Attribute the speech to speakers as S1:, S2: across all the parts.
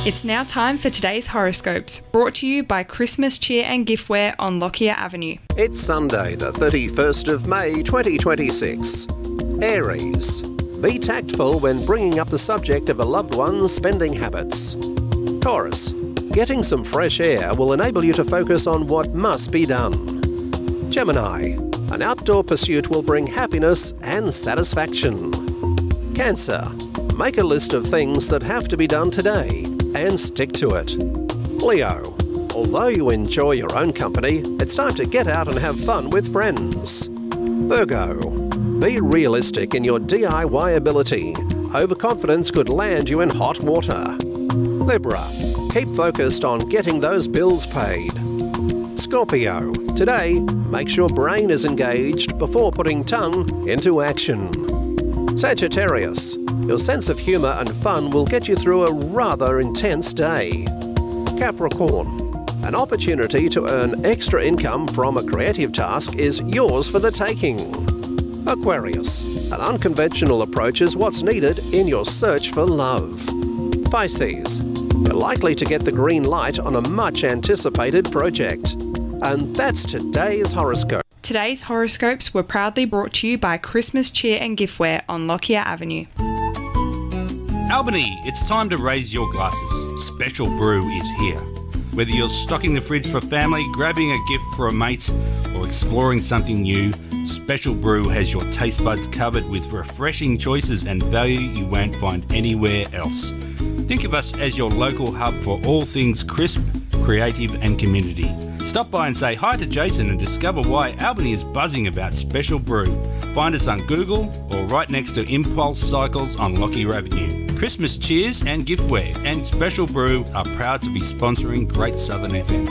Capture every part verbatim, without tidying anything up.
S1: It's now time for today's horoscopes, brought to you by Christmas Cheer and Giftware on Lockyer Avenue.
S2: It's Sunday, the thirty-first of May twenty twenty-six. Aries. Be tactful when bringing up the subject of a loved one's spending habits. Taurus. Getting some fresh air will enable you to focus on what must be done. Gemini. An outdoor pursuit will bring happiness and satisfaction. Cancer. Make a list of things that have to be done today and stick to it. Leo. Although you enjoy your own company, it's time to get out and have fun with friends. Virgo. Be realistic in your D I Y ability. Overconfidence could land you in hot water. Libra. Keep focused on getting those bills paid. Scorpio. Today, make sure brain is engaged before putting tongue into action. Sagittarius. Your sense of humour and fun will get you through a rather intense day. Capricorn. An opportunity to earn extra income from a creative task is yours for the taking. Aquarius. An unconventional approach is what's needed in your search for love. Pisces. You're likely to get the green light on a much-anticipated project. And that's today's horoscope.
S1: Today's horoscopes were proudly brought to you by Christmas Cheer and Giftware on Lockyer Avenue.
S3: Albany, it's time to raise your glasses. Special Brew is here. Whether you're stocking the fridge for family, grabbing a gift for a mate, or exploring something new, Special Brew has your taste buds covered with refreshing choices and value you won't find anywhere else. Think of us as your local hub for all things crisp, creative and community. Stop by and say hi to Jason and discover why Albany is buzzing about Special Brew. Find us on Google or right next to Impulse Cycles on Lockyer Avenue. Christmas Cheers and Giftware and Special Brew are proud to be sponsoring Great Southern F M.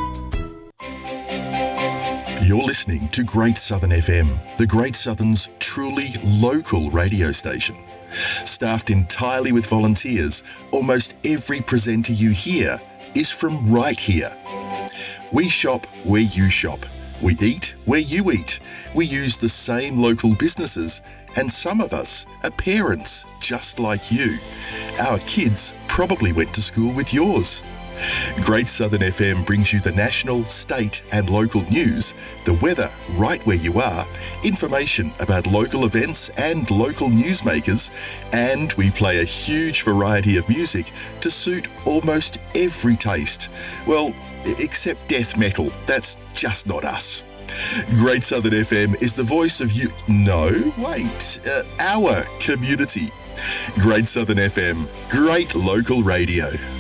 S4: You're listening to Great Southern F M, the Great Southern's truly local radio station. Staffed entirely with volunteers, almost every presenter you hear is from right here. We shop where you shop. We eat where you eat. We use the same local businesses, and some of us are parents just like you. Our kids probably went to school with yours. Great Southern F M brings you the national, state and local news, the weather right where you are, information about local events and local newsmakers, and we play a huge variety of music to suit almost every taste. Well, except death metal. That's just not us. Great Southern F M is the voice of you. No, wait, uh, our community. Great Southern F M, great local radio.